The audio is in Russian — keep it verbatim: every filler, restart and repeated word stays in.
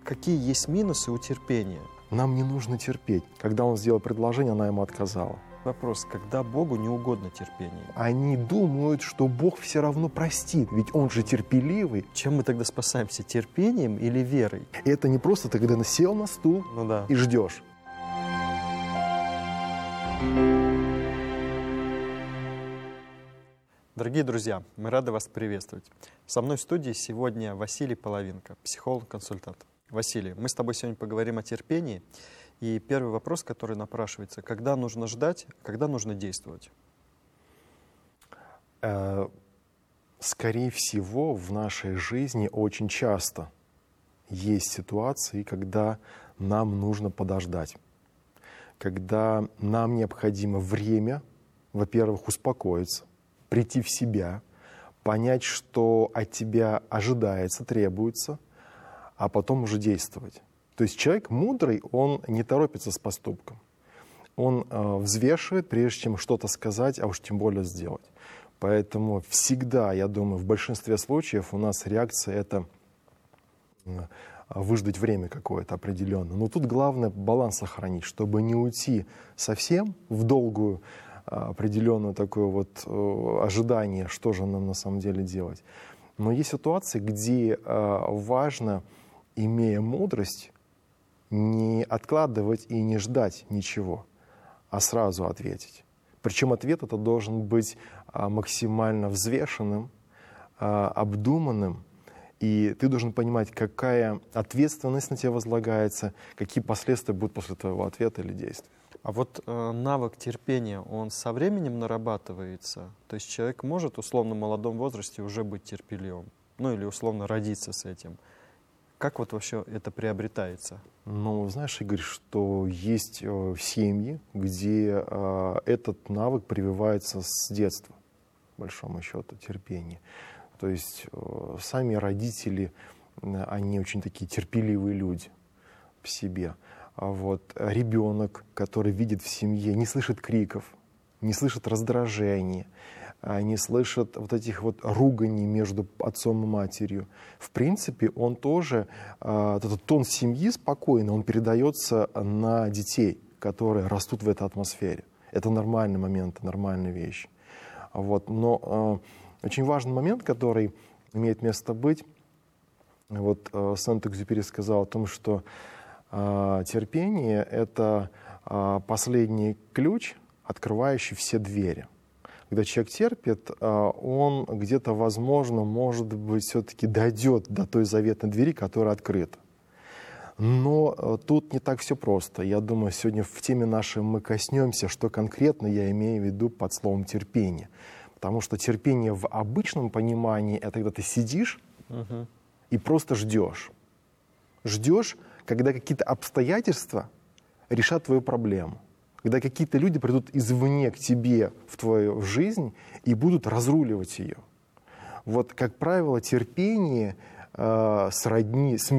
какие есть минусы у терпения? Нам не нужно терпеть. Когда он сделал предложение, она ему отказала. Вопрос, когда Богу не угодно терпение? Они думают, что Бог все равно простит, ведь Он же терпеливый. Чем мы тогда спасаемся, терпением или верой? И это не просто ты, когда сел на стул Ну да. и ждешь. Дорогие друзья, мы рады вас приветствовать. Со мной в студии сегодня Василий Половинко, психолог-консультант. Василий, мы с тобой сегодня поговорим о терпении. И первый вопрос, который напрашивается, когда нужно ждать, когда нужно действовать? Скорее всего, в нашей жизни очень часто есть ситуации, когда нам нужно подождать. Когда нам необходимо время, во-первых, успокоиться, прийти в себя, понять, что от тебя ожидается, требуется, а потом уже действовать. То есть человек мудрый, он не торопится с поступком. Он э, взвешивает, прежде чем что-то сказать, а уж тем более сделать. Поэтому всегда, я думаю, в большинстве случаев у нас реакция — это э, выждать время какое-то определенное. Но тут главное баланс сохранить, чтобы не уйти совсем в долгую э, определенную такое вот э, ожидание, что же нам на самом деле делать. Но есть ситуации, где э, важно, имея мудрость, не откладывать и не ждать ничего, а сразу ответить. Причем ответ это должен быть а, максимально взвешенным, а, обдуманным, и ты должен понимать, какая ответственность на тебя возлагается, какие последствия будут после твоего ответа или действия. А вот э, навык терпения, он со временем нарабатывается? То есть человек может условно в молодом возрасте уже быть терпеливым, ну или условно родиться с этим. Как вот вообще это приобретается? Ну, знаешь, Игорь, что есть э, семьи, где э, этот навык прививается с детства, по большому счету, терпение. То есть э, сами родители, э, они очень такие терпеливые люди в себе. А вот ребенок, который видит в семье, не слышит криков, не слышит раздражения, не слышит вот этих вот руганий между отцом и матерью. В принципе, он тоже, этот тон семьи спокойно, он передается на детей, которые растут в этой атмосфере. Это нормальный момент, нормальная вещь. Вот. Но э, очень важный момент, который имеет место быть, вот э, Сент-Экзюпери сказал о том, что э, терпение — это э, последний ключ, открывающий все двери. Когда человек терпит, он где-то, возможно, может быть, все-таки дойдет до той заветной двери, которая открыта. Но тут не так все просто. Я думаю, сегодня в теме нашей мы коснемся, что конкретно я имею в виду под словом терпение. Потому что терпение в обычном понимании — это когда ты сидишь угу. и просто ждешь. Ждешь, когда какие-то обстоятельства решат твою проблему. Когда какие-то люди придут извне к тебе в твою жизнь и будут разруливать ее. Вот, как правило, терпение э, сродни смерти.